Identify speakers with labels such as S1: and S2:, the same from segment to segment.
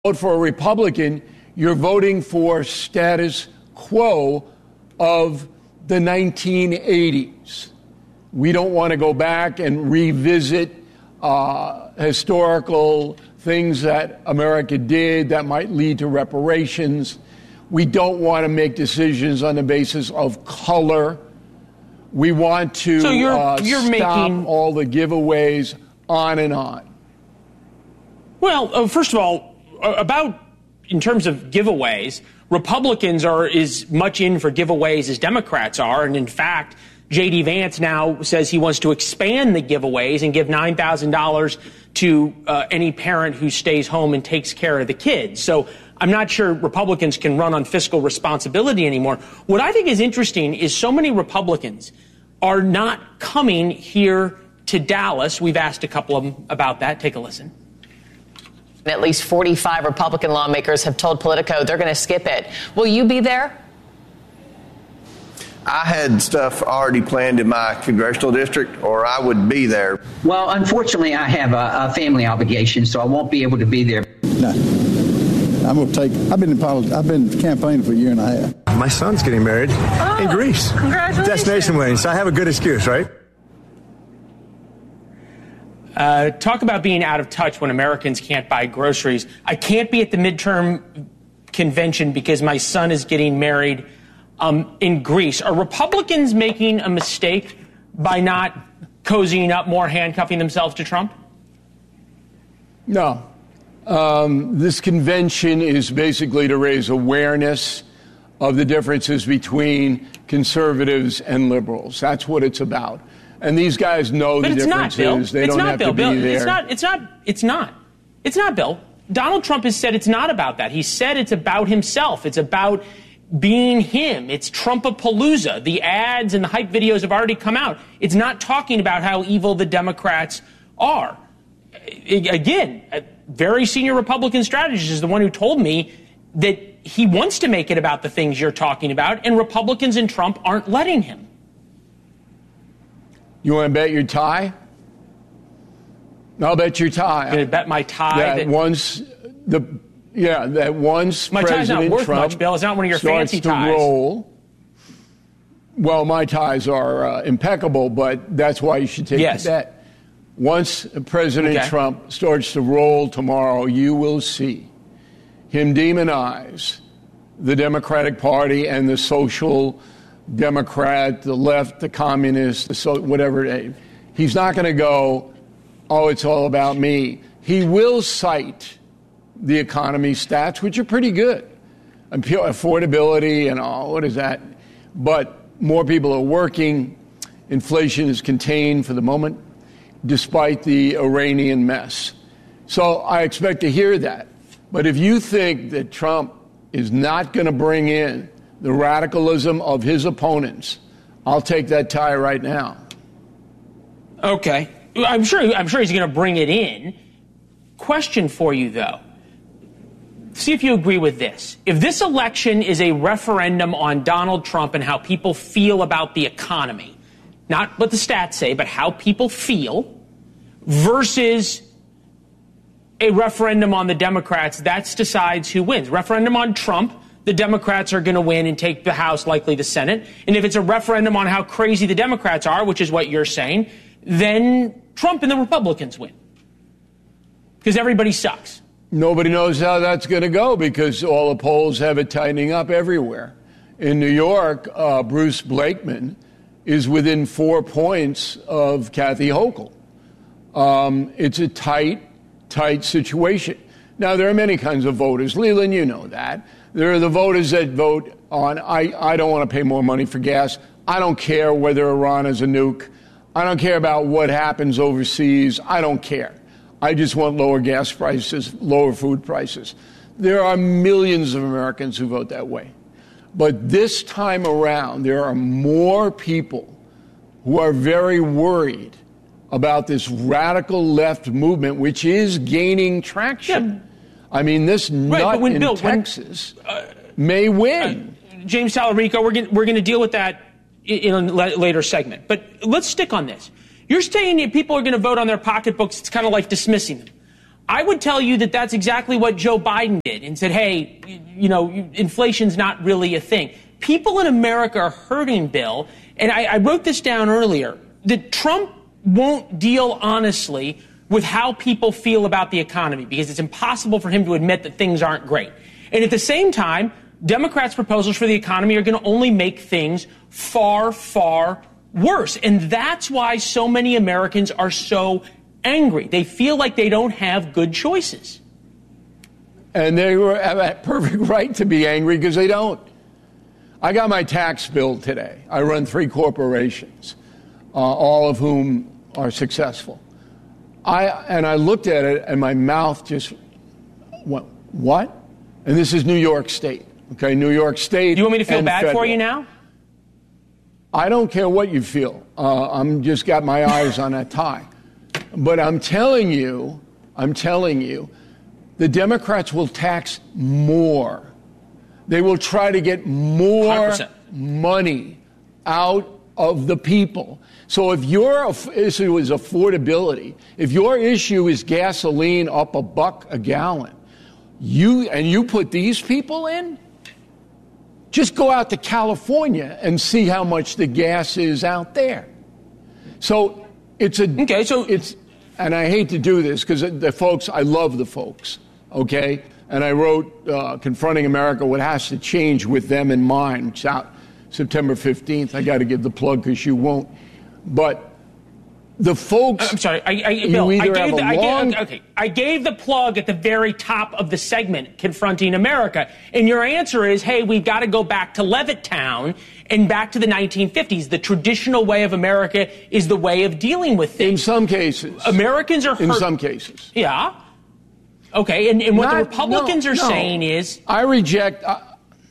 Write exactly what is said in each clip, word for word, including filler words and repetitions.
S1: vote for a Republican, you're voting for status quo of the nineteen eighties. We don't want to go back and revisit uh, historical things that America did that might lead to reparations. We don't want to make decisions on the basis of color. We want to
S2: so you're,
S1: uh,
S2: you're
S1: stop
S2: making...
S1: all the giveaways, on and on.
S2: Well, uh, first of all, uh, about in terms of giveaways, Republicans are as much in for giveaways as Democrats are. And in fact, J D. Vance now says he wants to expand the giveaways and give nine thousand dollars to uh, any parent who stays home and takes care of the kids. So I'm not sure Republicans can run on fiscal responsibility anymore. What I think is interesting is so many Republicans are not coming here to Dallas. We've asked a couple of them about that. Take a listen.
S3: At least forty-five Republican lawmakers have told Politico they're going to skip it. Will you be there?
S4: I had stuff already planned in my congressional district, or I would be there.
S5: Well, unfortunately, I have a, a family obligation, so I won't be able to be there.
S6: No. I'm going to take, I've been in politics, I've been campaigning for a year and a half.
S7: My son's getting married
S8: oh,
S7: in Greece.
S8: Congratulations.
S7: Destination wedding, so I have a good excuse, right?
S2: Uh, talk about being out of touch when Americans can't buy groceries. I can't be at the midterm convention because my son is getting married um, in Greece. Are Republicans making a mistake by not cozying up more, handcuffing themselves to Trump?
S1: No. Um, this convention is basically to raise awareness of the differences between conservatives and liberals. That's what it's about. And these guys know
S2: but
S1: the
S2: it's
S1: differences.
S2: Not, Bill.
S1: They
S2: it's
S1: don't
S2: not,
S1: have
S2: Bill.
S1: to be
S2: Bill.
S1: there.
S2: It's not. It's not. It's not. It's not, Bill. Donald Trump has said it's not about that. He said it's about himself. It's about being him. It's Trumpapalooza. The ads and the hype videos have already come out. It's not talking about how evil the Democrats are. Again, a very senior Republican strategist is the one who told me that he wants to make it about the things you're talking about, and Republicans and Trump aren't letting him.
S1: You want to bet your tie? I'll bet your tie.
S2: I'm going to bet my tie.
S1: That,
S2: that
S1: once the yeah that once
S2: my
S1: President
S2: tie's not worth
S1: Trump
S2: much, Bill. It's not one of your
S1: starts
S2: fancy
S1: to
S2: ties.
S1: roll. Well, my ties are uh, impeccable, but that's why you should take
S2: yes.
S1: the bet. Once President
S2: okay.
S1: Trump starts to roll tomorrow, you will see him demonize the Democratic Party and the social Democrat, the left, the communist, the so, whatever it is. He's not going to go, oh, it's all about me. He will cite the economy stats, which are pretty good. Affordability and all, what is that? But more people are working. Inflation is contained for the moment, despite the Iranian mess. So I expect to hear that. But if you think that Trump is not going to bring in the radicalism of his opponents, I'll take that tie right now.
S2: Okay. I'm sure I'm sure he's going to bring it in. Question for you, though. See if you agree with this. If this election is a referendum on Donald Trump and how people feel about the economy, not what the stats say, but how people feel, versus a referendum on the Democrats, that decides who wins. Referendum on Trump, the Democrats are going to win and take the House, likely the Senate. And if it's a referendum on how crazy the Democrats are, which is what you're saying, then Trump and the Republicans win. Because everybody sucks.
S1: Nobody knows how that's going to go because all the polls have it tightening up everywhere. In New York, uh, Bruce Blakeman is within four points of Kathy Hochul. Um, it's a tight, tight situation. Now, there are many kinds of voters. Leland, you know that. There are the voters that vote on, I, I don't want to pay more money for gas. I don't care whether Iran is a nuke. I don't care about what happens overseas. I don't care. I just want lower gas prices, lower food prices. There are millions of Americans who vote that way. But this time around, there are more people who are very worried about this radical left movement, which is gaining traction.
S2: Yeah.
S1: I mean, this nut
S2: right, when,
S1: in
S2: Bill,
S1: Texas
S2: when, uh,
S1: may win.
S2: Uh, James Talarico, we're going we're going to deal with that in a later segment. But let's stick on this. You're saying that people are going to vote on their pocketbooks. It's kind of like dismissing them. I would tell you that that's exactly what Joe Biden did and said, hey, you know, inflation's not really a thing. People in America are hurting, Bill, and I, I wrote this down earlier, that Trump won't deal honestly with how people feel about the economy because it's impossible for him to admit that things aren't great. And at the same time, Democrats' proposals for the economy are going to only make things far, far worse. And that's why so many Americans are so angry. They feel like they don't have good choices.
S1: And they were have a perfect right to be angry because they don't. I got my tax bill today. I run three corporations, uh, all of whom are successful. I and I looked at it and my mouth just went, what? And this is New York State. Okay, New York State.
S2: You want me to feel bad
S1: federal.
S2: for you now?
S1: I don't care what you feel. Uh, I'm just got my eyes on that tie. But I'm telling you, I'm telling you, the Democrats will tax more. They will try to get more one hundred percent money out of the people. So if your issue is affordability, if your issue is gasoline up a buck a gallon, you and you put these people in, just go out to California and see how much the gas is out there. So it's a
S2: okay. So
S1: it's and I hate to do this because the folks, I love the folks. Okay, and I wrote uh, "Confronting America: What Has to Change with Them in Mind," which is out September fifteenth. I got to give the plug because you won't. But the folks.
S2: I'm sorry, I, I, Bill, I gave the, I gave, okay, I gave the plug at the very top of the segment, Confronting America. And your answer is, hey, we've got to go back to Levittown and back to the nineteen fifties. The traditional way of America is the way of dealing with things.
S1: In some cases.
S2: Americans are hurt.
S1: In some cases.
S2: Yeah. Okay, and, and what
S1: Not,
S2: the Republicans
S1: no,
S2: are
S1: no.
S2: saying is...
S1: I reject, I,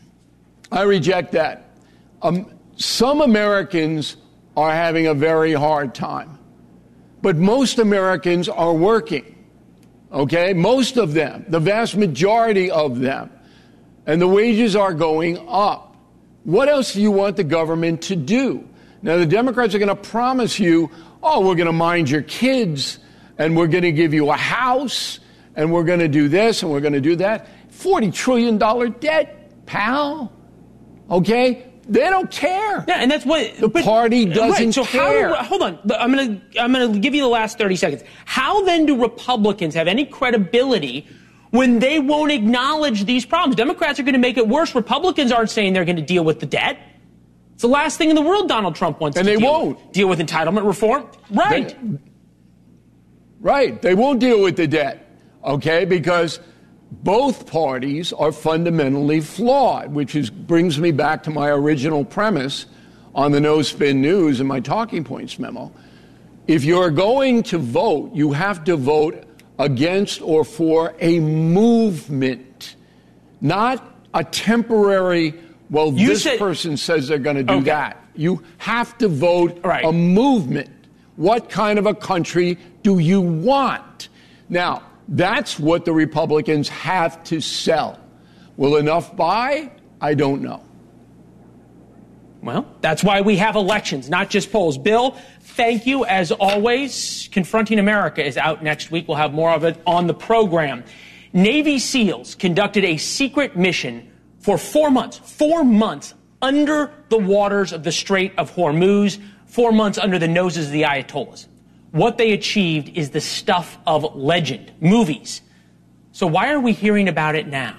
S1: I reject that. Um, some Americans are having a very hard time. But most Americans are working, okay? Most of them, the vast majority of them. And the wages are going up. What else do you want the government to do? Now, the Democrats are going to promise you, oh, we're going to mind your kids, and we're going to give you a house, and we're going to do this, and we're going to do that. forty trillion dollars debt, pal. Okay? They don't care.
S2: Yeah, and that's what
S1: the
S2: but,
S1: party doesn't
S2: right, so
S1: care.
S2: How do, hold on, I'm going to I'm going to give you the last thirty seconds. How then do Republicans have any credibility when they won't acknowledge these problems? Democrats are going to make it worse. Republicans aren't saying they're going to deal with the debt. It's the last thing in the world Donald Trump wants
S1: and
S2: to
S1: they
S2: deal
S1: won't.
S2: with. Deal with entitlement reform. Right.
S1: They, right. They won't deal with the debt. Okay, because both parties are fundamentally flawed, which is brings me back to my original premise on the No Spin News and my talking points memo. If you're going to vote, you have to vote against or for a movement, not a temporary, well,
S2: you
S1: this
S2: said,
S1: person says they're going to do
S2: okay.
S1: that. You have to vote
S2: right.
S1: a movement. What kind of a country do you want? Now, that's what the Republicans have to sell. Will enough buy? I don't know.
S2: Well, that's why we have elections, not just polls. Bill, thank you as always. Confronting America is out next week. We'll have more of it on the program. Navy SEALs conducted a secret mission for four months, four months under the waters of the Strait of Hormuz, four months under the noses of the Ayatollahs. What they achieved is the stuff of legend, movies. So why are we hearing about it now?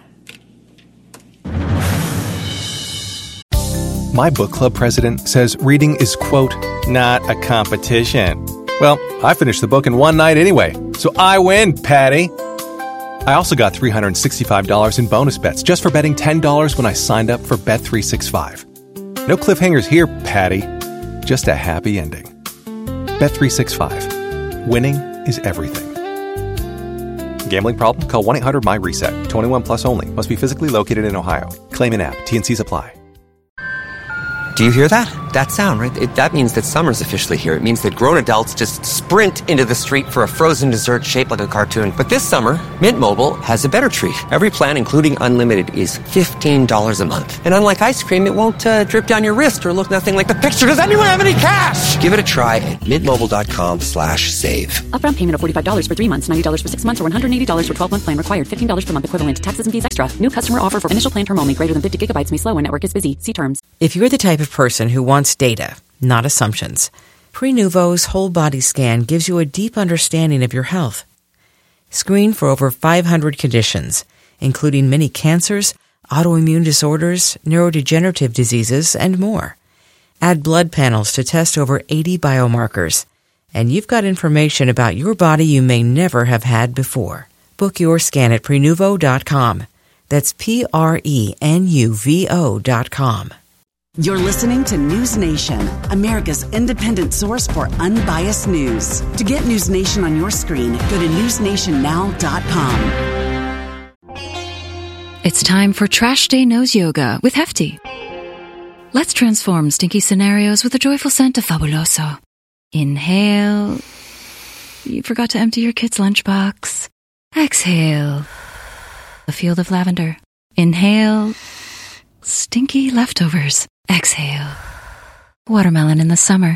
S8: My book club president says reading is, quote, not a competition. Well, I finished the book in one night anyway, so I win, Patty. I also got three hundred sixty-five dollars in bonus bets just for betting ten dollars when I signed up for Bet three sixty-five. No cliffhangers here, Patty. Just a happy ending. Bet three sixty-five. Winning is everything. Gambling problem? Call one eight hundred my reset. twenty-one plus only. Must be physically located in Ohio. Claim in app. T and C's apply.
S9: Do you hear that? That sound, right? It, that means that summer's officially here. It means that grown adults just sprint into the street for a frozen dessert shaped like a cartoon. But this summer, Mint Mobile has a better treat. Every plan, including unlimited, is fifteen dollars a month. And unlike ice cream, it won't uh, drip down your wrist or look nothing like the picture. Does anyone have any cash? Give it a try at mintmobile.com slash save.
S10: Upfront payment of forty-five dollars for three months, ninety dollars for six months, or one hundred eighty dollars for twelve-month plan required. fifteen dollars per month equivalent. Taxes and fees extra. New customer offer for initial plan term only. Greater than fifty gigabytes may slow when network is busy. See terms.
S11: If you're the type of person who wants data, not assumptions, Prenuvo's whole body scan gives you a deep understanding of your health. Screen for over five hundred conditions, including many cancers, autoimmune disorders, neurodegenerative diseases, and more. Add blood panels to test over eighty biomarkers. And you've got information about your body you may never have had before. Book your scan at Prenuvo dot com. That's P R E N U V O dot com.
S12: You're listening to News Nation, America's independent source for unbiased news. To get News Nation on your screen, go to news nation now dot com.
S13: It's time for Trash Day Nose Yoga with Hefty. Let's transform stinky scenarios with the joyful scent of Fabuloso. Inhale. You forgot to empty your kid's lunchbox. Exhale. A field of lavender. Inhale. Stinky leftovers. Exhale. Watermelon in the summer.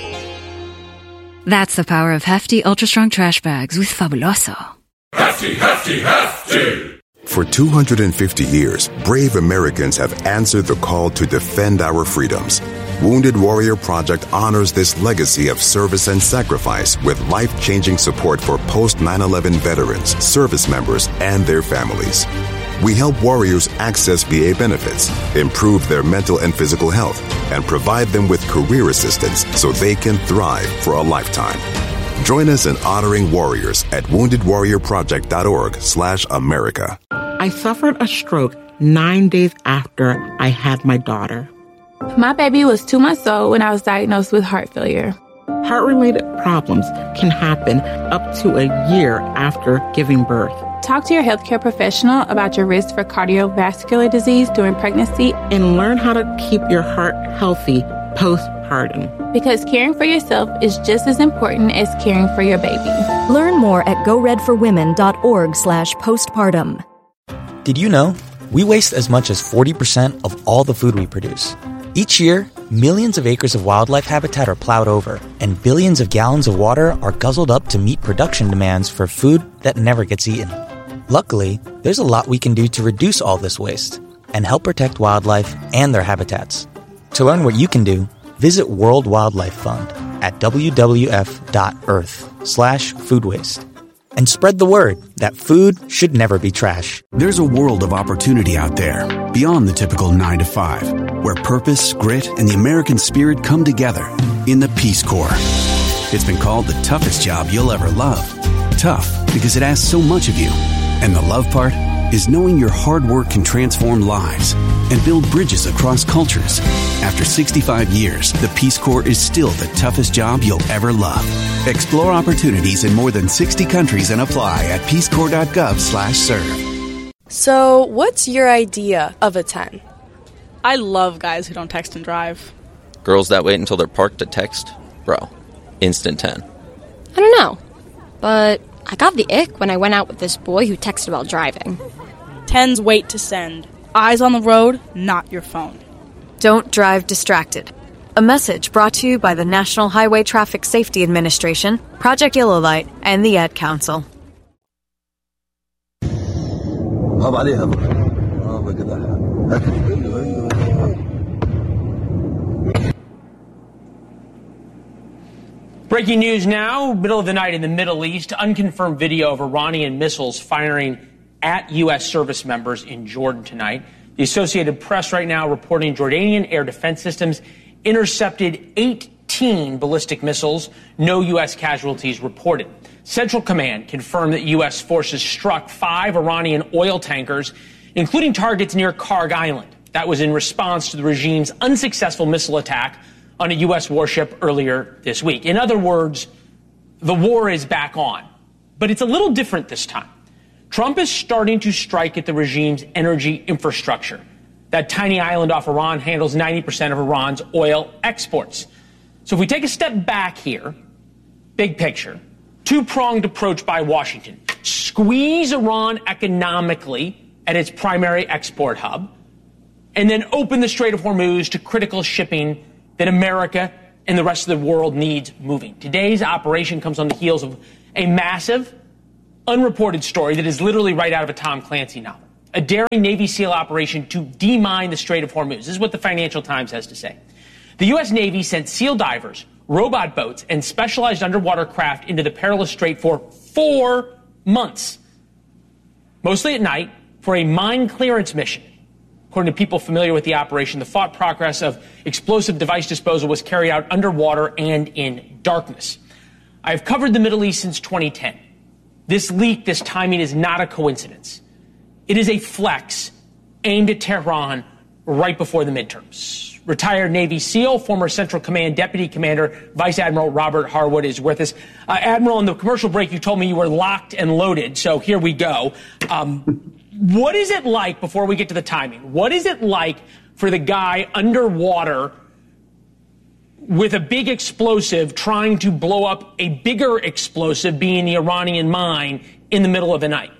S13: That's the power of Hefty Ultra Strong Trash Bags with Fabuloso.
S14: Hefty, Hefty, Hefty!
S15: For two hundred fifty years, brave Americans have answered the call to defend our freedoms. Wounded Warrior Project honors this legacy of service and sacrifice with life-changing support for post nine eleven veterans, service members, and their families. We help warriors access V A benefits, improve their mental and physical health, and provide them with career assistance so they can thrive for a lifetime. Join us in honoring warriors at wounded warrior project dot org slash America.
S16: I suffered a stroke nine days after I had my daughter.
S17: My baby was two months old when I was diagnosed with heart failure.
S16: Heart-related problems can happen up to a year after giving birth.
S17: Talk to your healthcare professional about your risk for cardiovascular disease during pregnancy
S16: and learn how to keep your heart healthy postpartum.
S17: Because caring for yourself is just as important as caring for your baby.
S18: Learn more at go red for women dot org slash postpartum.
S19: Did you know we waste as much as forty percent of all the food we produce? Each year, millions of acres of wildlife habitat are plowed over, and billions of gallons of water are guzzled up to meet production demands for food that never gets eaten. Luckily, there's a lot we can do to reduce all this waste and help protect wildlife and their habitats. To learn what you can do, visit World Wildlife Fund at w w f dot earth slash food waste. And spread the word that food should never be trash.
S20: There's a world of opportunity out there, beyond the typical nine to five, where purpose, grit, and the American spirit come together in the Peace Corps. It's been called the toughest job you'll ever love. Tough because it asks so much of you. And the love part is knowing your hard work can transform lives and build bridges across cultures. After sixty-five years, the Peace Corps is still the toughest job you'll ever love. Explore opportunities in more than sixty countries and apply at peace corps dot gov slash serve.
S21: So, what's your idea of a ten? I love guys who don't text and drive.
S22: Girls that wait until they're parked to text? Bro, instant ten.
S23: I don't know, but I got the ick when I went out with this boy who texted while driving.
S21: Tens wait to send. Eyes on the road, not your phone.
S18: Don't drive distracted. A message brought to you by the National Highway Traffic Safety Administration, Project Yellow Light, and the Ad Council.
S2: Breaking news now, middle of the night in the Middle East, unconfirmed video of Iranian missiles firing at U S service members in Jordan tonight. The Associated Press right now reporting Jordanian air defense systems intercepted eighteen ballistic missiles. No U S casualties reported. Central Command confirmed that U S forces struck five Iranian oil tankers, including targets near Karg Island. That was in response to the regime's unsuccessful missile attack on a U S warship earlier this week. In other words, the war is back on. But it's a little different this time. Trump is starting to strike at the regime's energy infrastructure. That tiny island off Iran handles ninety percent of Iran's oil exports. So if we take a step back here, big picture, two-pronged approach by Washington. Squeeze Iran economically at its primary export hub, and then open the Strait of Hormuz to critical shipping that America and the rest of the world needs moving. Today's operation comes on the heels of a massive, unreported story that is literally right out of a Tom Clancy novel. A daring Navy SEAL operation to demine the Strait of Hormuz. This is what the Financial Times has to say. The U S Navy sent SEAL divers, robot boats, and specialized underwater craft into the perilous strait for four months, mostly at night, for a mine clearance mission. According to people familiar with the operation, the thought process of explosive device disposal was carried out underwater and in darkness. I've covered the Middle East since twenty ten. This leak, this timing is not a coincidence. It is a flex aimed at Tehran right before the midterms. Retired Navy SEAL, former Central Command Deputy Commander, Vice Admiral Robert Harwood is with us. Uh, Admiral, in the commercial break, you told me you were locked and loaded, so here we go. Um, what is it like, before we get to the timing, what is it like for the guy underwater with a big explosive trying to blow up a bigger explosive, being the Iranian mine, in the middle of the night?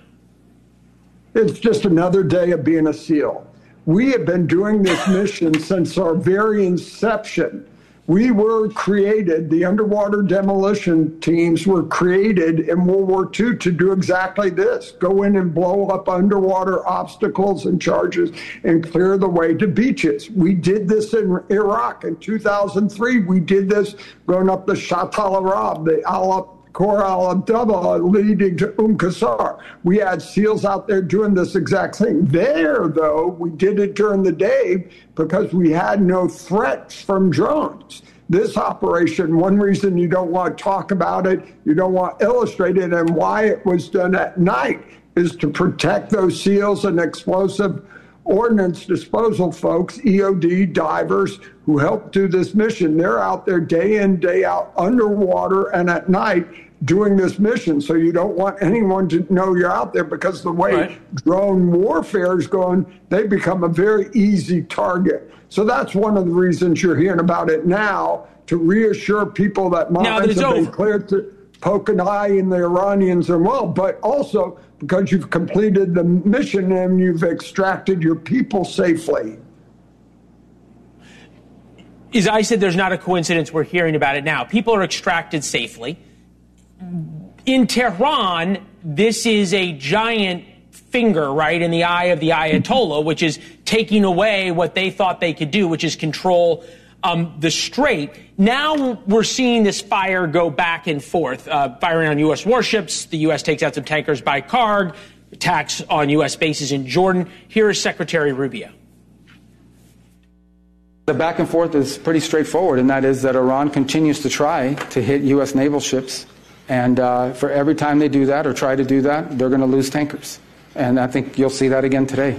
S3: It's just another day of being a SEAL. We have been doing this mission since our very inception. We were created, the underwater demolition teams were created in World War Two to do exactly this, go in and blow up underwater obstacles and charges and clear the way to beaches. We did this in Iraq in two thousand three. We did this going up the Shatt al-Arab, the Al Khor al-Abdullah leading to Umm Qasr. We had SEALs out there doing this exact thing. There, though, we did it during the day because we had no threats from drones. This operation, one reason you don't want to talk about it, you don't want to illustrate it, and why it was done at night is to protect those SEALs and explosive ordnance disposal folks, E O D divers, who help do this mission. They're out there day in, day out, underwater and at night doing this mission. So you don't want anyone to know you're out there, because the way right. drone warfare is going, they become a very easy target. So that's one of the reasons you're hearing about it now, to reassure people that mines have been cleared, to poke an eye in the Iranians as well, but also because you've completed the mission and you've extracted your people safely.
S2: As I said, there's not a coincidence we're hearing about it now. People are extracted safely. In Tehran, this is a giant finger, right, in the eye of the Ayatollah, which is taking away what they thought they could do, which is control um, the strait. Now we're seeing this fire go back and forth, uh, firing on U S warships. The U S takes out some tankers by Karg, attacks on U S bases in Jordan. Here is Secretary Rubio.
S4: The back and forth is pretty straightforward, and that is that Iran continues to try to hit U S naval ships. And uh, for every time they do that or try to do that, they're going to lose tankers. And I think you'll see that again today.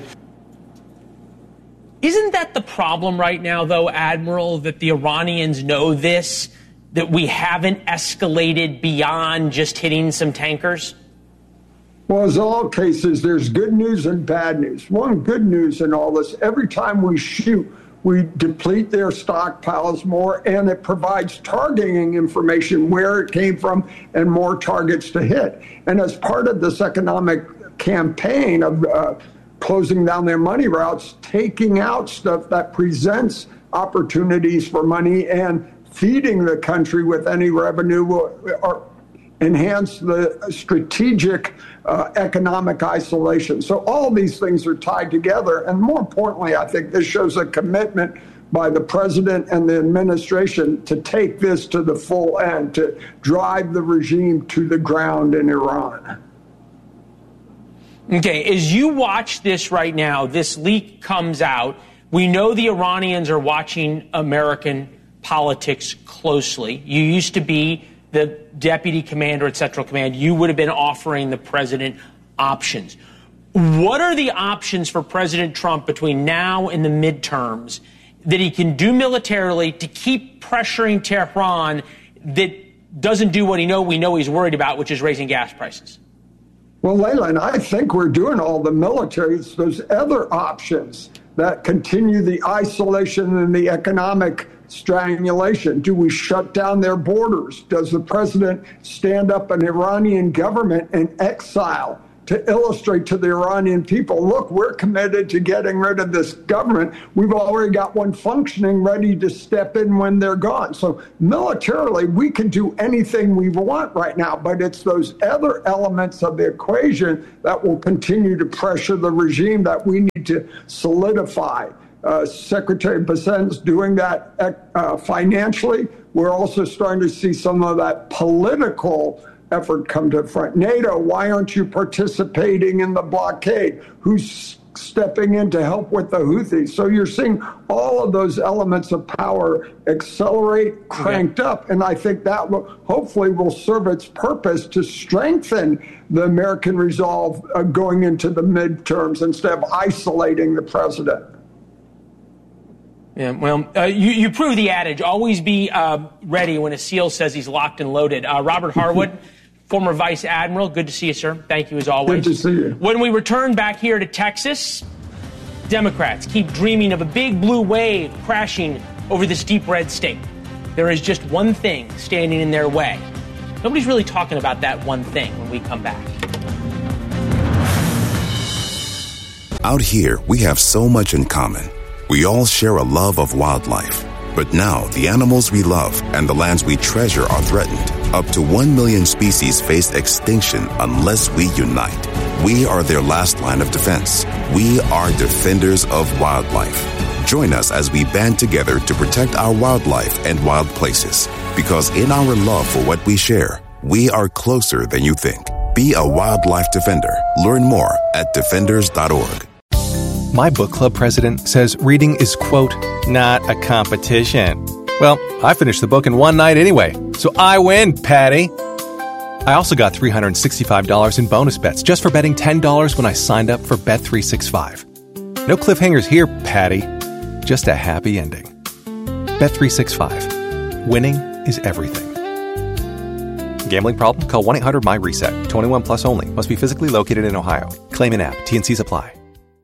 S2: Isn't that the problem right now, though, Admiral, that the Iranians know this, that we haven't escalated beyond just hitting some tankers?
S3: Well, as all cases, there's good news and bad news. One good news in all this, every time we shoot, we deplete their stockpiles more, and it provides targeting information, where it came from, and more targets to hit. And as part of this economic campaign of uh, closing down their money routes, taking out stuff that presents opportunities for money and feeding the country with any revenue will, or enhance the strategic uh, economic isolation. So all these things are tied together. And more importantly, I think this shows a commitment by the president and the administration to take this to the full end, to drive the regime to the ground in Iran.
S2: Okay, as you watch this right now, this leak comes out. We know the Iranians are watching American politics closely. You used to be the deputy commander at Central Command. You would have been offering the president options. What are the options for President Trump between now and the midterms that he can do militarily to keep pressuring Tehran that doesn't do what he know we know he's worried about, which is raising gas prices?
S3: Well, Leland, I think we're doing all the military. It's those other options that continue the isolation and the economic strangulation. Do we shut down their borders? Does the president stand up an Iranian government in exile to illustrate to the Iranian people, look, we're committed to getting rid of this government. We've already got one functioning, ready to step in when they're gone. So militarily, we can do anything we want right now, but it's those other elements of the equation that will continue to pressure the regime that we need to solidify. Uh, Secretary Bessent's doing that uh, financially. We're also starting to see some of that political effort come to the front. NATO, why aren't you participating in the blockade? Who's stepping in to help with the Houthis? So you're seeing all of those elements of power accelerate, cranked okay. up, and I think that will hopefully will serve its purpose to strengthen the American resolve uh, going into the midterms instead of isolating the president.
S2: Yeah, well, uh, you, you prove the adage, always be uh, ready when a SEAL says he's locked and loaded. Uh, Robert Harwood, former Vice Admiral, good to see you, sir. Thank you as always.
S3: Good to see you.
S2: When we return back here to Texas, Democrats keep dreaming of a big blue wave crashing over this deep red state. There is just one thing standing in their way. Nobody's really talking about that one thing when we come back.
S15: Out here, we have so much in common. We all share a love of wildlife. But now, the animals we love and the lands we treasure are threatened. Up to one million species face extinction unless we unite. We are their last line of defense. We are defenders of wildlife. Join us as we band together to protect our wildlife and wild places. Because in our love for what we share, we are closer than you think. Be a wildlife defender. Learn more at defenders dot org.
S8: My book club president says reading is, quote, not a competition. Well, I finished the book in one night anyway, so I win, Patty. I also got three hundred sixty-five dollars in bonus bets just for betting ten dollars when I signed up for Bet three sixty-five. No cliffhangers here, Patty. Just a happy ending. Bet three sixty-five. Winning is everything. Gambling problem? Call one eight hundred my reset. twenty-one plus only. Must be physically located in Ohio. Claim in app. T and C's apply.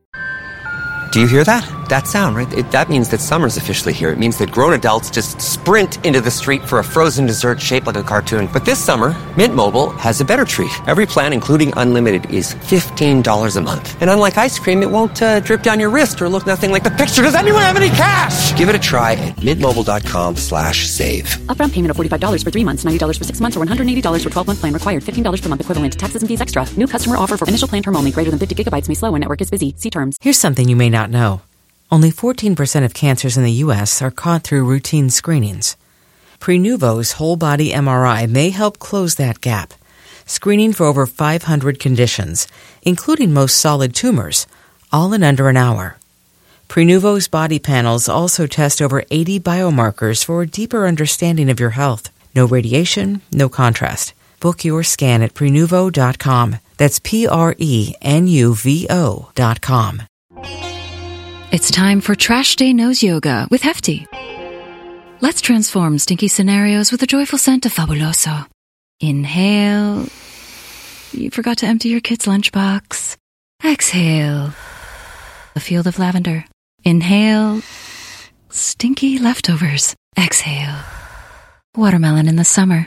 S9: Do you hear that? That sound, right? It, that means that summer's officially here. It means that grown adults just sprint into the street for a frozen dessert shaped like a cartoon. But this summer, Mint Mobile has a better treat. Every plan, including unlimited, is fifteen dollars a month. And unlike ice cream, it won't uh, drip down your wrist or look nothing like the picture. Does anyone have any cash? Give it a try at mintmobile.com slash save.
S10: Upfront payment of forty-five dollars for three months, ninety dollars for six months, or one hundred eighty dollars for twelve-month plan required. fifteen dollars per month equivalent. Taxes and fees extra. New customer offer for initial plan term only. Greater than fifty gigabytes may slow when network is busy. See terms.
S11: Here's something you may not know. Only fourteen percent of cancers in the U S are caught through routine screenings. Prenuvo's whole-body M R I may help close that gap, screening for over five hundred conditions, including most solid tumors, all in under an hour. Prenuvo's body panels also test over eighty biomarkers for a deeper understanding of your health. No radiation, no contrast. Book your scan at prenuvo dot com. That's P R E N U V O dot com.
S13: It's time for Trash Day Nose Yoga with Hefty. Let's transform stinky scenarios with a joyful scent of Fabuloso. Inhale. You forgot to empty your kid's lunchbox. Exhale. A field of lavender. Inhale. Stinky leftovers. Exhale. Watermelon in the summer.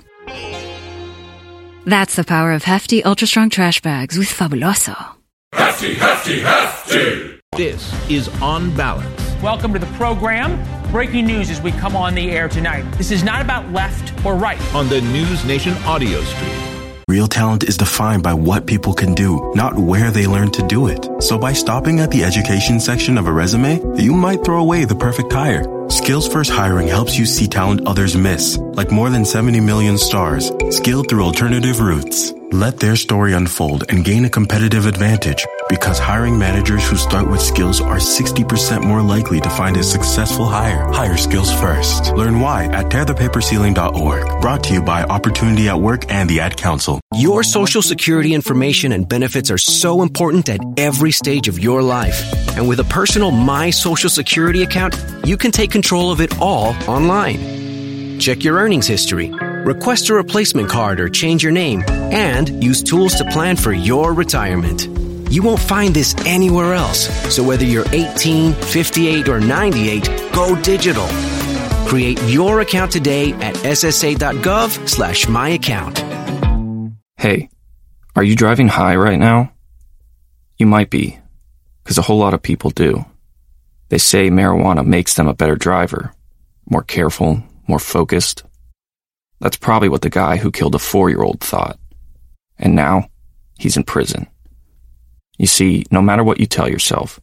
S13: That's the power of Hefty Ultra Strong Trash Bags with Fabuloso.
S14: Hefty, hefty, hefty!
S5: This is On Balance.
S2: Welcome to the program. Breaking news as we come on the air tonight. This is not about left or right.
S5: On the News Nation audio stream.
S6: Real talent is defined by what people can do, not where they learn to do it. So by stopping at the education section of a resume, you might throw away the perfect hire. Skills First Hiring helps you see talent others miss, like more than seventy million stars, skilled through alternative routes. Let their story unfold and gain a competitive advantage, because hiring managers who start with skills are sixty percent more likely to find a successful hire. Hire skills first. Learn why at tear the paper ceiling dot org. Brought to you by Opportunity at Work and the Ad Council.
S7: Your Social Security information and benefits are so important at every stage of your life. And with a personal My Social Security account, you can take control of it all online. Check your earnings history, request a replacement card or change your name, and use tools to plan for your retirement. You won't find this anywhere else. So whether you're eighteen, fifty-eight, or ninety-eight, go digital. Create your account today at ssa.gov slash my account.
S1: Hey, are you driving high right now? You might be, because a whole lot of people do. They say marijuana makes them a better driver, more careful, more focused. That's probably what the guy who killed a four-year-old thought. And now, he's in prison. You see, no matter what you tell yourself,